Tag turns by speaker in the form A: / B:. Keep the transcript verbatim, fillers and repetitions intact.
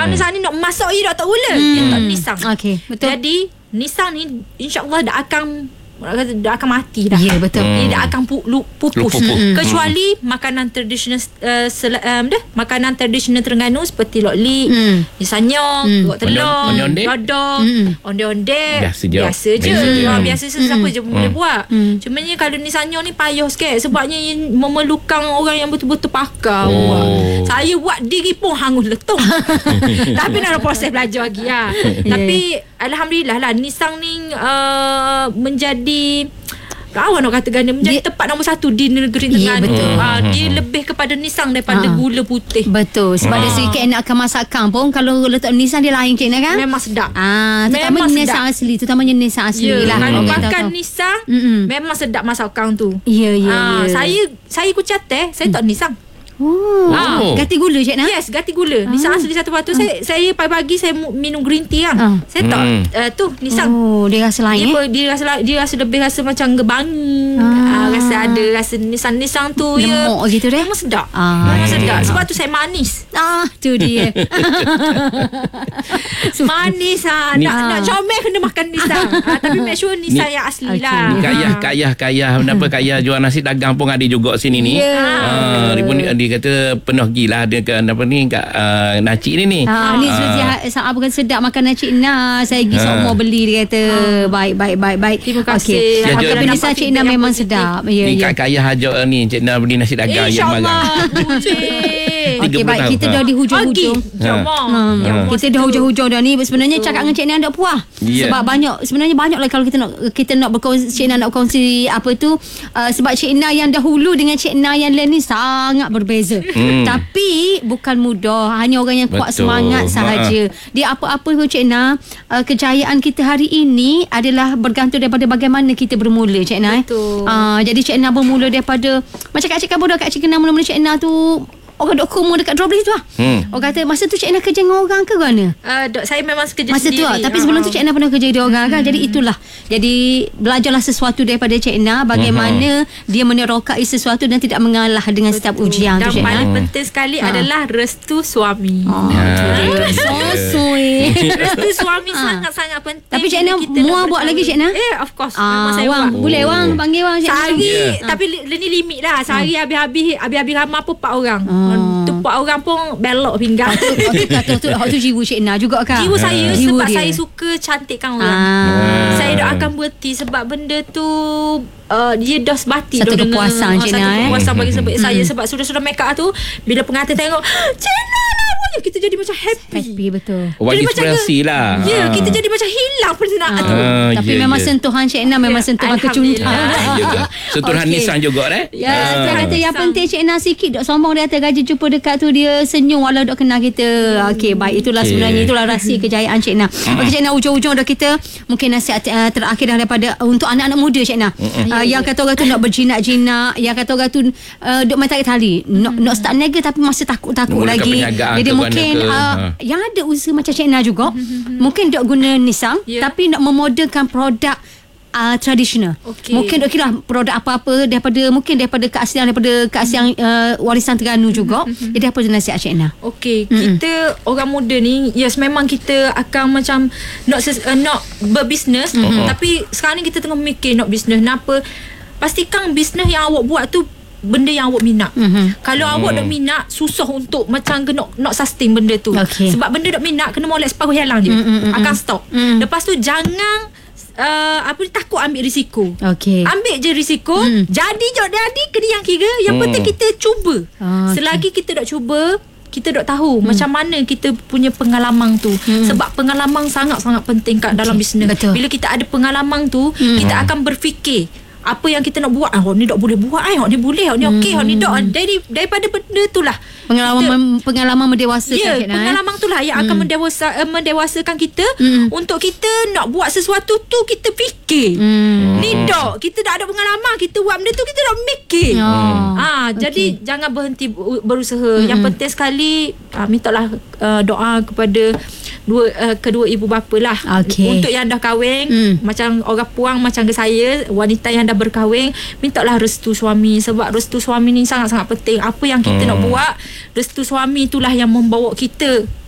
A: Kalau Nisang ni nak masuk je tak gula,
B: Hmm.
A: dia tak Nisang.
B: Okey, betul.
A: Jadi Nisang ni insya-Allah dah akan dah akan mati dah.
B: Ya, betul.
A: Dia dah akan pu, lu, pupus.
C: Lu, pupus.
A: Kecuali hmm. makanan tradisional uh, sel, um, dah, makanan tradisional Terengganu seperti lok lik,
B: Hmm.
A: nisanyong,
B: Hmm.
A: gok telur,
C: Onde-onde.
A: dodong,
B: Hmm.
A: onde-onde.
C: Biasa je.
A: Biasa je.
C: Biasa je.
A: Ha, biasa sesiapa
B: Hmm.
A: je boleh
C: Hmm.
A: buat.
B: Hmm.
A: Cuma ni kalau nisanyong ni payah sikit sebabnya memerlukan orang yang betul-betul pakar
C: Oh.
A: buat. Saya buat diri pun hangus letung. Tapi nak ada proses belajar lagi lah. Tapi alhamdulillah lah Nisang ni uh, menjadi kawan nak kata ganda menjadi
B: Dia,
A: tempat nombor satu di negeri
B: Ya,
A: Terengganu.
B: betul.
A: Ha, dia lebih kepada Nisang daripada
B: Ha.
A: gula putih.
B: Betul. Sebab
C: Ah.
B: dia sedikit nak akan masakan pun kalau letak Nisang dia lain cik kan?
A: Memang sedap.
B: Ah,
A: Memang
B: terutamanya
A: sedap.
B: Nisang asli, terutamanya Nisang asli
A: Ya,
B: lah.
A: kalau
B: Orang
A: makan
B: tahu.
A: Nisang
B: Mm-mm.
A: memang sedap masakan tu.
B: Ya, ya,
A: Ha,
B: ya.
A: saya saya kucate, saya tak Nisang.
B: Oh,
A: Ah.
B: ganti gula cik nak?
A: Yes, ganti gula. Nisang asli satu batu. Saya saya pagi-pagi saya mu- minum green tea kan.
B: Ah.
A: Saya tak
C: Hmm.
A: uh, tu Nisang.
B: Oh, dia rasa
A: Dia,
B: lain eh?
A: apa, dia rasa la- dia rasa lebih rasa macam gebangi.
B: Ah.
A: Ah. rasa ada rasa nisang-nisang tu ya.
B: Lemuk gitu deh.
A: Memang sedap.
B: Ah,
A: Memang sedap.
B: okey.
A: Sebab tu saya manis.
B: Ah, tu dia.
A: Manis ah.
C: Ni-
A: Nak nak comel kena makan nisang. ah, tapi make sure nisang
C: Ni-
A: yang asli
B: okey.
A: lah.
C: Ni kayah kayah kayah kenapa kayah jual nasi dagang pun ada juga sini ni.
B: Ya.
C: Ah, dia pun dia, dia kata penuh gila dia ke apa ni kat uh, nacik ni ni.
B: Ha, ni sebenarnya Saab bukan sedap makan nasi Ina. Saya pergi
C: Ha.
B: semua beli dia kata. Baik, baik, baik, baik.
A: Terima kasih.
B: Okey.
C: Ya,
B: Okey,
C: jadi-
B: Nisa Cik Ina
A: Yang
B: memang
A: positif.
B: sedap. Ya,
C: Ni
B: ya.
C: kat kayah ajak ni Cik Na beli nasi dagang yang marah.
A: InsyaAllah boleh.
C: Tiga
B: Okey,
C: puluh
B: baik.
C: tahun.
B: Kita
C: Ha.
B: dah di hujung-hujung.
A: Pagi Jomong.
B: Hmm.
A: Yang
C: Ha.
B: Kita dah hujung-hujung dah ni. Sebenarnya cakap dengan Cik Ina tak puas.
C: Ya.
B: Sebab banyak sebenarnya banyak lah kalau kita nak kita nak berkongsi, Cik Ina nak berkongsi apa tu uh, sebab Cik Ina yang dahulu dengan Cik Ina yang lain ni sangat berbeza.
C: Hmm.
B: Tapi bukan mudah, hanya orang yang kuat
C: Betul.
B: semangat sahaja. Dia apa-apa pun Cik Ina, uh, kejayaan kita hari ini adalah bergantung daripada bagaimana kita bermula Cik Ina.
A: Betul.
B: Uh, jadi Cik Ina bermula daripada macam Kak Cik kan budak Kak Cik kenal mula-mula Cik Ina tu orang dok kumur dekat Droplet tu lah.
C: Hmm.
B: Orang kata masa tu Cik Ina kerja dengan orang ke mana?
A: Uh, dok, saya memang kerja
B: Masa
A: sendiri.
B: tu lah. Tapi
A: Ah,
B: sebelum
A: ah.
B: tu Cik Ina pernah kerja di orang kan. Jadi itulah. Jadi belajarlah sesuatu daripada Cik Ina. Bagaimana dia menerokai sesuatu dan tidak mengalah dengan setiap ujian
A: Dan
B: tu Cik Ina.
A: paling penting sekali
B: Ha.
A: adalah restu suami.
B: Oh,
C: Ya.
B: tu dia. So sweet.
A: Restu suami
B: Ha.
A: sangat-sangat penting.
B: Tapi Cik
A: bila
B: Ina
A: kita nak
B: muar buat
A: berkahwin.
B: lagi Cik Ina?
A: Eh, of course. Memang
B: Ah,
A: saya
B: wang.
A: buat.
B: Boleh wang. Panggil wang Cik Ina.
A: Sehari
C: Ya.
A: Tapi li- ni limit lah. Sehari habis-habis Habis-habis ramah pun empat orang.
B: Ah.
A: Tu empat orang pun belok pinggang.
B: Waktu kata tu hak tu jiwa Cik Ina juga kan.
A: Jiwa saya
B: Jiwa
A: sebab
B: dia.
A: saya suka cantikkan orang.
B: Ah.
A: Saya doakan berhenti sebab benda tu uh, dia dah sebati
B: Satu
A: dah dengan-
B: kepuasan,
A: ah,
B: Cik
A: satu
B: Ina, eh.
A: kepuasan bagi sebab
B: Hmm.
A: saya sebab sudah-sudah make up tu bila pengantin tengok Cik Ina lah punya kita jadi macam happy.
B: Happy betul.
C: Oh, bagi
A: Jadi macam
C: inspirasi
A: ke-
C: lah.
A: Ya,
C: Ah.
A: kita jadi macam hilang penat tu.
C: Ah,
B: Tapi
C: ya,
B: memang
C: ya.
B: sentuhan Cik Ina memang
A: Ya,
B: sentuhan
A: Alhamdulillah.
B: kecuntan.
C: Ya ke? Sentuhan
B: Okey.
C: nisan juga eh.
B: Ya,
C: Ah.
B: saya kata yang
A: Nisang.
B: penting Cik Ina sikit dok sombong dia kata gaji jumpa dekat tu dia senyum walau dok kenal kita. Okey, baik itulah
C: Okey.
B: sebenarnya itulah rahsia kejayaan Cik Ina. Okey Cik Ina ujung-ujung dah kita mungkin nasihat uh, terakhir dah daripada untuk anak-anak muda Cik Ina. Uh, yang kata orang tu nak berjinak-jinak, yang kata orang tu uh, dok main tarik tali, nak nak start niaga tapi masih takut-takut
C: Mulakan
B: lagi.
C: perniagaan
B: Jadi
C: ke mana
B: mungkin
C: ke,
B: uh,
C: ha.
B: yang ada usaha macam Cik Ina juga mungkin dok guna Nisang
A: Ya.
B: tapi nak memodelkan produk Uh, tradisional.
A: Okey.
B: Mungkin dok kira produk apa-apa daripada mungkin daripada keaslian daripada keaslian uh, warisan Terengganu juga. Jadi apa nasihat Cik Ina?
A: Okey, kita orang muda ni yes memang kita akan macam nak ses, uh, nak berbisnes
C: Mm-hmm.
A: tapi sekarang ni kita tengah mikir nak bisnes kenapa? Pastikan bisnes yang awak buat tu benda yang awak minat.
B: Mhm.
A: Kalau
C: Mm.
A: awak dah minat susah untuk macam nak nak sustain benda tu.
B: Okey.
A: Sebab benda dah minat kena molek separuh hilang je.
B: Mm, mm, mm,
A: Akan
B: mm.
A: stop.
B: Mm.
A: Lepas tu jangan uh, apa ni takut ambil risiko.
B: Okey.
A: Ambil je risiko.
B: Hmm.
A: Jadi je jadi kena yang kira. Yang
C: Hmm.
A: penting kita cuba.
B: Ah, okey.
A: Selagi kita dak cuba, kita dak tahu hmm. macam mana kita punya pengalaman tu.
B: Hmm.
A: Sebab pengalaman sangat-sangat penting kat dalam bisnes.
B: Betul.
A: Bila kita ada pengalaman tu,
B: Hmm.
A: kita akan berfikir apa yang kita nak buat. Ah, oh, ni tak boleh buat. Ah, oh, ni boleh. Oh, ni okey. Oh, ni tak. Dari daripada benda tu lah.
B: Pengalaman mem- pengalaman mendewasakan
A: Ya,
B: Cik Ina.
A: pengalaman tu lah yang akan mendewasa, uh, mendewasakan kita.
B: Hmm.
A: Untuk kita nak buat sesuatu tu kita fikir.
B: Hmm.
A: Ni dok, kita dah ada pengalaman, kita buat benda tu kita dah mikir.
B: Oh.
A: Ah,
B: Okey.
A: jadi jangan berhenti bu- berusaha. Yang penting sekali ah, mintalah uh, doa kepada dua uh, kedua ibu bapa lah.
B: Okey.
A: Untuk yang dah kahwin,
B: Hmm.
A: macam orang puang macam ke saya, wanita yang dah berkahwin, mintalah restu suami sebab restu suami ni sangat-sangat penting. Apa yang kita
C: Hmm.
A: nak buat, restu suami itulah yang membawa kita